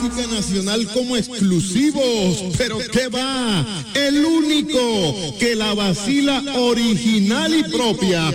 música nacional como exclusivos. Pero ¿qué va? El único que la vacila original y propia